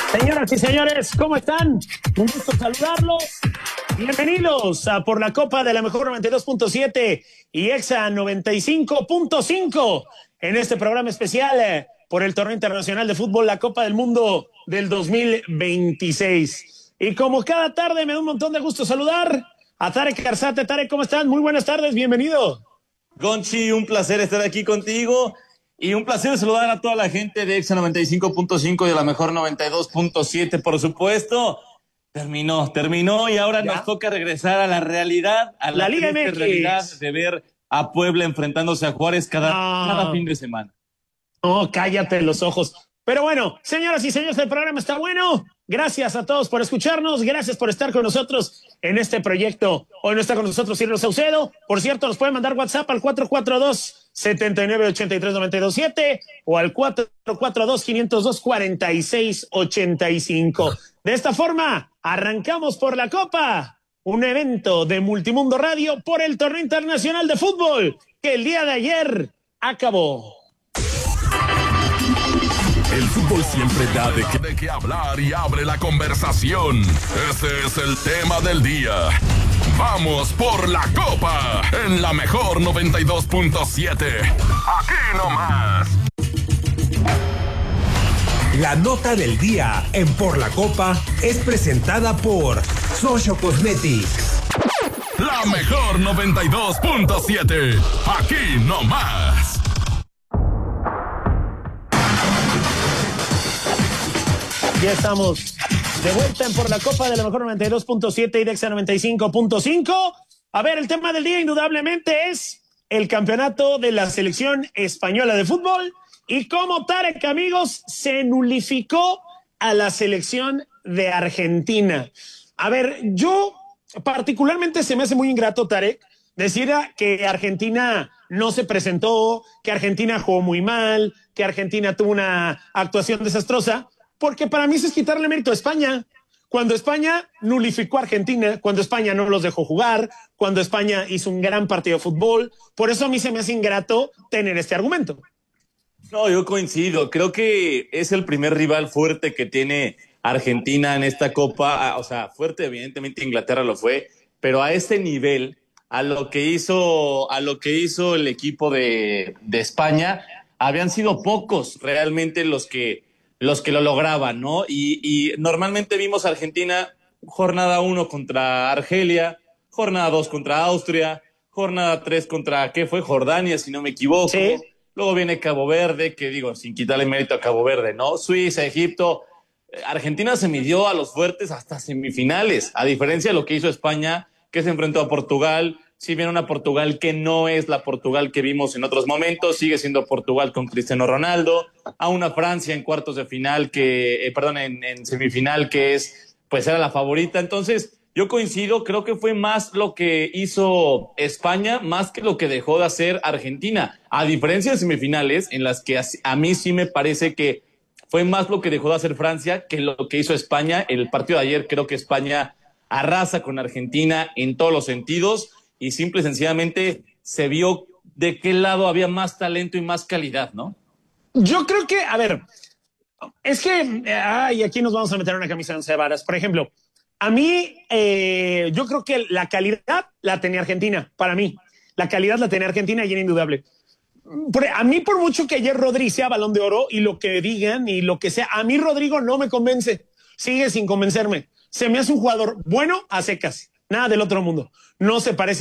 Señoras y señores, ¿cómo están? Un gusto saludarlos. Bienvenidos a Por la Copa de la Mejor 92.7 y Exa 95.5 en este programa especial por el Torneo Internacional de Fútbol, la Copa del Mundo del 2026. Y como cada tarde me da un montón de gusto saludar a Tarek Arzate. Tarek, ¿cómo están? Muy buenas tardes, bienvenido. Gonchi, un placer estar aquí contigo y un placer saludar a toda la gente de Exa 95.5 y de la Mejor 92.7, por supuesto. Terminó y ahora nos toca regresar a la realidad, a la Liga triste MX. realidad de ver a Puebla enfrentándose a Juárez cada fin de semana. No, cállate los ojos. Pero bueno, señoras y señores, el programa está bueno. Gracias a todos por escucharnos. Gracias por estar con nosotros en este proyecto. Hoy no está con nosotros Cirilo Saucedo. Por cierto, nos pueden mandar WhatsApp al 442-7983-927 o al 442-502-4685. De esta forma, arrancamos por la Copa, un evento de Multimundo Radio por el Torneo Internacional de Fútbol que el día de ayer acabó. El fútbol siempre da de qué hablar y abre la conversación. Ese es el tema del día. Vamos por la Copa en la Mejor 92.7. Aquí nomás. La nota del día en Por la Copa es presentada por Socio Cosmetics. La Mejor 92.7. Aquí nomás. Ya estamos de vuelta en Por la Copa de la Mejor 92.7 y de Exa 95.5. A ver, el tema del día indudablemente es el campeonato de la selección española de fútbol y cómo, Tarek, amigos, se nulificó a la selección de Argentina. A ver, yo particularmente se me hace muy ingrato, Tarek, decir que Argentina no se presentó, que Argentina jugó muy mal, que Argentina tuvo una actuación desastrosa, porque para mí eso es quitarle mérito a España. Cuando España nulificó a Argentina, cuando España no los dejó jugar, cuando España hizo un gran partido de fútbol, por eso a mí se me hace ingrato tener este argumento. No, yo coincido. Creo que es el primer rival fuerte que tiene Argentina en esta Copa. O sea, fuerte, evidentemente Inglaterra lo fue, pero a este nivel, a lo que hizo el equipo de España, habían sido pocos realmente los que lo lograban, ¿no? Y normalmente vimos a Argentina jornada 1 contra Argelia, jornada 2 contra Austria, jornada 3 contra, ¿qué fue? Jordania, si no me equivoco. Sí. Luego viene Cabo Verde, que digo, sin quitarle mérito a Cabo Verde, ¿no? Suiza, Egipto. Argentina se midió a los fuertes hasta semifinales, a diferencia de lo que hizo España, que se enfrentó a Portugal. Si bien una Portugal que no es la Portugal que vimos en otros momentos, sigue siendo Portugal con Cristiano Ronaldo, a una Francia en cuartos de final en semifinal que pues era la favorita. Entonces, yo coincido, creo que fue más lo que hizo España, más que lo que dejó de hacer Argentina. A diferencia de semifinales, en las que a mí sí me parece que fue más lo que dejó de hacer Francia que lo que hizo España. El partido de ayer creo que España arrasa con Argentina en todos los sentidos. Y simple y sencillamente se vio de qué lado había más talento y más calidad, ¿no? Yo creo que, a ver, es que, aquí nos vamos a meter una camisa de 11 varas. Por ejemplo, a mí, yo creo que la calidad la tenía Argentina, para mí. La calidad la tenía Argentina y era indudable. A mí, por mucho que ayer Rodri sea Balón de Oro y lo que digan y lo que sea, a mí Rodrigo no me convence. Sigue sin convencerme. Se me hace un jugador bueno a secas. Nada del otro mundo. No se parece